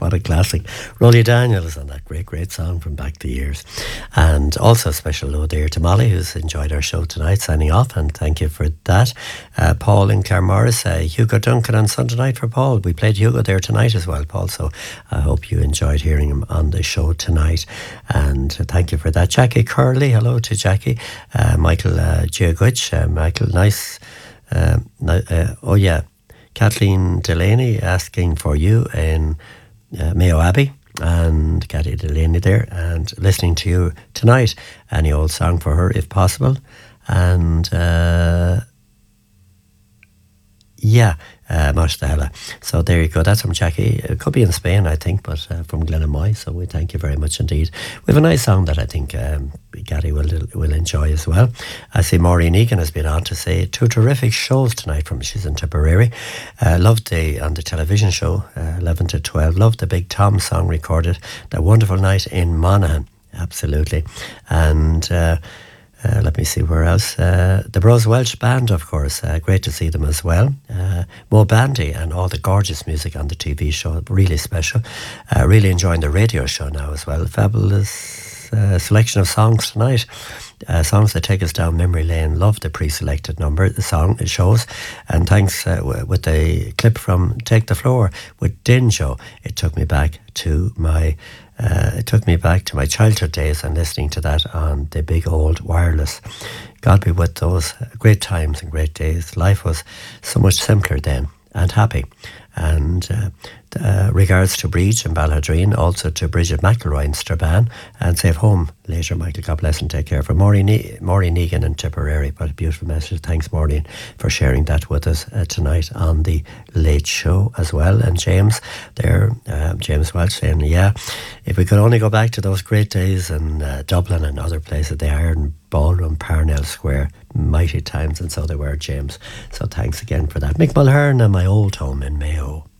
what a classic. Rolly Daniels on that great song from back the years. And also a special hello there to Molly, who's enjoyed our show tonight, signing off, and thank you for that. Paul in Claremorris, Hugo Duncan on Sunday night for Paul. We played Hugo there tonight as well, Paul, so I hope you enjoyed hearing him on the show tonight. And thank you for that. Jackie Curley, hello to Jackie. Michael Giaguich, Michael, nice. Oh yeah, Kathleen Delaney asking for you in Mayo Abbey, and Kathy Delaney there, and listening to you tonight. Any old song for her if possible. And Mostahela. So there you go. That's from Jackie. It could be in Spain, I think, but from Glenamoy. So we thank you very much indeed. We have a nice song that I think Gary will enjoy as well. I see Maureen Egan has been on to say 2 terrific shows tonight from she's in Tipperary. Loved on the television show 11 to 12. Loved the Big Tom song recorded. That wonderful night in Monaghan. Absolutely. And let me see where else. The Bros Welsh Band, of course. Great to see them as well. Mo Bandy and all the gorgeous music on the TV show. Really special. Really enjoying the radio show now as well. Fabulous selection of songs tonight. Songs that take us down memory lane. Love the pre-selected number, the song, it shows. And thanks with the clip from Take the Floor with Dinjo. It took me back to my childhood days and listening to that on the big old wireless. God be with those great times and great days. Life was so much simpler then and happy. And regards to Breach and Ballydreen, also to Bridget McElroy in Strabane, and safe home later, Michael. God bless and take care. For Maureen Egan in Tipperary. What a beautiful message. Thanks, Maureen, for sharing that with us tonight on the Late Show as well. And James there, James Welch, saying, yeah, if we could only go back to those great days in Dublin and other places, the Iron Ballroom, Parnell Square, mighty times, and so they were, James. So thanks again for that. Mick Mulhern and My Old Home in Mayo.